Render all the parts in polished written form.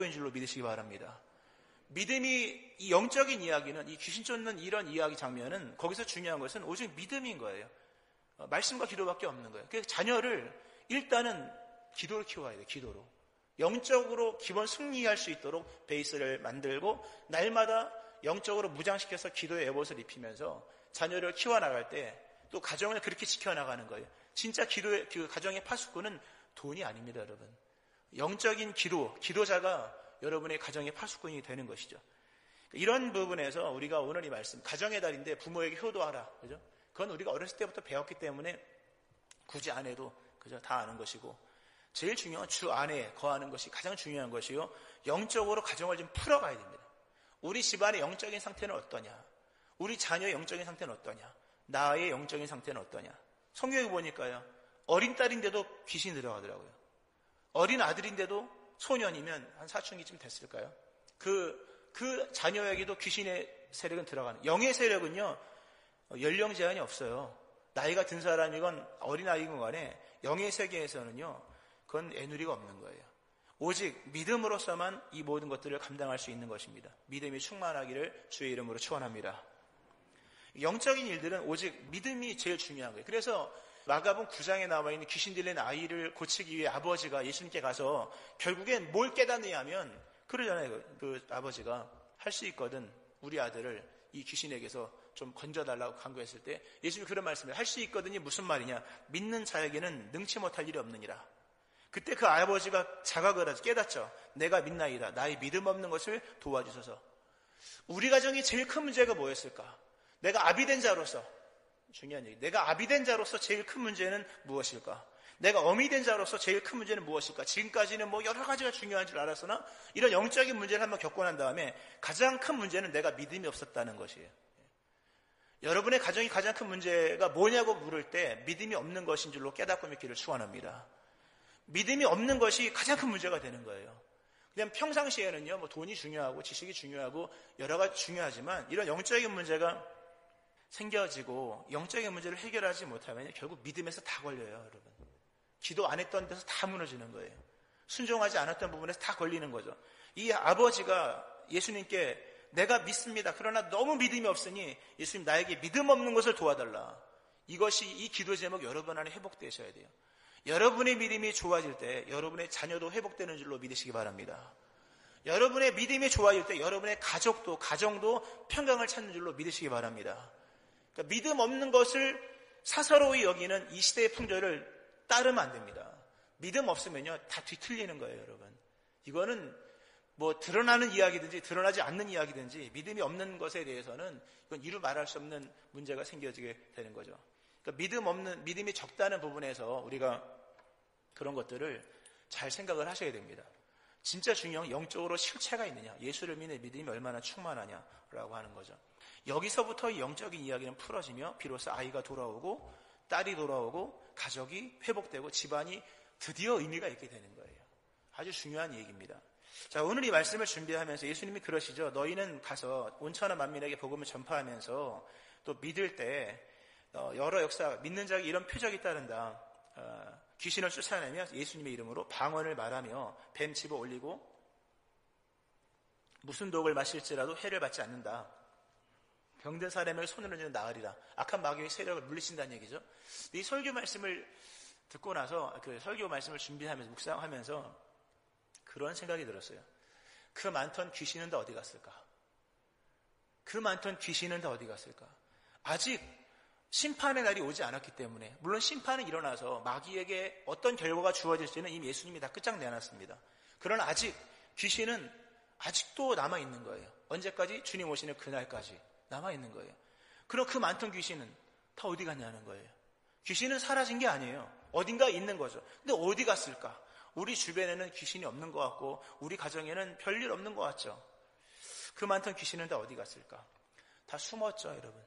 인 줄로 믿으시기 바랍니다. 믿음이, 이 영적인 이야기는, 이 귀신 쫓는 이런 이야기 장면은 거기서 중요한 것은 오직 믿음인 거예요. 말씀과 기도밖에 없는 거예요. 그래서 자녀를 일단은 기도로 키워야 돼요. 기도로. 영적으로 기본 승리할 수 있도록 베이스를 만들고 날마다 영적으로 무장시켜서 기도의 에봇을 입히면서 자녀를 키워나갈 때 또 가정을 그렇게 지켜나가는 거예요. 진짜 기도의, 그 가정의 파수꾼은 돈이 아닙니다, 여러분. 영적인 기도자가 여러분의 가정의 파수꾼이 되는 것이죠. 이런 부분에서 우리가 오늘 이 말씀, 가정의 달인데 부모에게 효도하라. 그죠? 그건 우리가 어렸을 때부터 배웠기 때문에 굳이 안 해도, 그죠? 다 아는 것이고. 제일 중요한 주 안에 거하는 것이 가장 중요한 것이요. 영적으로 가정을 좀 풀어가야 됩니다. 우리 집안의 영적인 상태는 어떠냐? 우리 자녀의 영적인 상태는 어떠냐? 나의 영적인 상태는 어떠냐? 성경에 보니까요. 어린 딸인데도 귀신이 들어가더라고요. 어린 아들인데도 소년이면 한 사춘기쯤 됐을까요? 그 자녀에게도 귀신의 세력은 들어가는. 영의 세력은요. 연령 제한이 없어요. 나이가 든 사람이건 어린아이건 간에 영의 세계에서는요. 그건 애누리가 없는 거예요. 오직 믿음으로서만 이 모든 것들을 감당할 수 있는 것입니다. 믿음이 충만하기를 주의 이름으로 축원합니다. 영적인 일들은 오직 믿음이 제일 중요한 거예요. 그래서 마가복음 9장에 나와 있는 귀신 들린 아이를 고치기 위해 아버지가 예수님께 가서 결국엔 뭘 깨닫느냐 하면 그러잖아요. 그 아버지가 할 수 있거든 우리 아들을 이 귀신에게서 좀 건져달라고 간구했을 때 예수님이 그런 말씀을 할 수 있거든이 무슨 말이냐. 믿는 자에게는 능치 못할 일이 없느니라. 그때 그 아버지가 자각을 하죠. 깨닫죠. 내가 믿나이다. 나의 믿음 없는 것을 도와주소서. 우리 가정이 제일 큰 문제가 뭐였을까? 내가 아비된 자로서, 중요한 얘기, 내가 아비된 자로서 제일 큰 문제는 무엇일까? 내가 어미된 자로서 제일 큰 문제는 무엇일까? 지금까지는 뭐 여러 가지가 중요한 줄 알았으나 이런 영적인 문제를 한번 겪고 난 다음에 가장 큰 문제는 내가 믿음이 없었다는 것이에요. 여러분의 가정이 가장 큰 문제가 뭐냐고 물을 때 믿음이 없는 것인 줄로 깨닫고 믿기를 축원합니다. 믿음이 없는 것이 가장 큰 문제가 되는 거예요. 그냥 평상시에는요, 뭐 돈이 중요하고 지식이 중요하고 여러 가지 중요하지만 이런 영적인 문제가 생겨지고 영적인 문제를 해결하지 못하면 결국 믿음에서 다 걸려요, 여러분. 기도 안 했던 데서 다 무너지는 거예요. 순종하지 않았던 부분에서 다 걸리는 거죠. 이 아버지가 예수님께 내가 믿습니다. 그러나 너무 믿음이 없으니 예수님 나에게 믿음 없는 것을 도와달라. 이것이 이 기도 제목 여러분 안에 회복되셔야 돼요. 여러분의 믿음이 좋아질 때 여러분의 자녀도 회복되는 줄로 믿으시기 바랍니다. 여러분의 믿음이 좋아질 때 여러분의 가정도 평강을 찾는 줄로 믿으시기 바랍니다. 그러니까 믿음 없는 것을 사사로이 여기는 이 시대의 풍조를 따르면 안 됩니다. 믿음 없으면요 다 뒤틀리는 거예요, 여러분. 이거는 뭐 드러나는 이야기든지 드러나지 않는 이야기든지 믿음이 없는 것에 대해서는 이건 이루 말할 수 없는 문제가 생겨지게 되는 거죠. 그러니까 믿음이 적다는 부분에서 우리가 그런 것들을 잘 생각을 하셔야 됩니다. 진짜 중요한 건 영적으로 실체가 있느냐, 예수를 믿는 믿음이 얼마나 충만하냐라고 하는 거죠. 여기서부터 이 영적인 이야기는 풀어지며 비로소 아이가 돌아오고 딸이 돌아오고 가족이 회복되고 집안이 드디어 의미가 있게 되는 거예요. 아주 중요한 얘기입니다. 자, 오늘 이 말씀을 준비하면서 예수님이 그러시죠. 너희는 가서 온천한 만민에게 복음을 전파하면서 또 믿을 때 여러 역사, 믿는 자에게 이런 표적이 따른다. 귀신을 쫓아내며 예수님의 이름으로 방언을 말하며 뱀 집어 올리고 무슨 독을 마실지라도 해를 받지 않는다. 병든 사람을 손으로 쥐는 나으리라. 악한 마귀의 세력을 물리친다는 얘기죠. 이 설교 말씀을 듣고 나서 그 설교 말씀을 준비하면서 묵상하면서 그런 생각이 들었어요. 그 많던 귀신은 다 어디 갔을까? 그 많던 귀신은 다 어디 갔을까? 아직 심판의 날이 오지 않았기 때문에, 물론 심판은 일어나서 마귀에게 어떤 결과가 주어질지는 이미 예수님이 다 끝장내놨습니다. 그러나 아직 귀신은 아직도 남아있는 거예요. 언제까지? 주님 오시는 그날까지 남아있는 거예요. 그럼 그 많던 귀신은 다 어디 갔냐는 거예요. 귀신은 사라진 게 아니에요. 어딘가 있는 거죠. 근데 어디 갔을까? 우리 주변에는 귀신이 없는 것 같고 우리 가정에는 별일 없는 것 같죠. 그 많던 귀신은 다 어디 갔을까? 다 숨었죠, 여러분.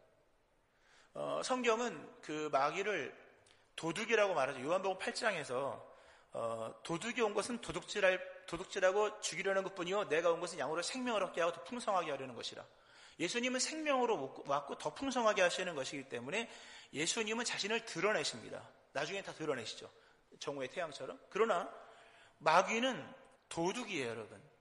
성경은 그 마귀를 도둑이라고 말하죠. 요한복음 8장에서 도둑이 온 것은 도둑질하고 죽이려는 것뿐이요 내가 온 것은 양으로 생명을 얻게 하고 더 풍성하게 하려는 것이라. 예수님은 생명으로 왔고 더 풍성하게 하시는 것이기 때문에 예수님은 자신을 드러내십니다. 나중에 다 드러내시죠. 정오의 태양처럼. 그러나 마귀는 도둑이에요, 여러분.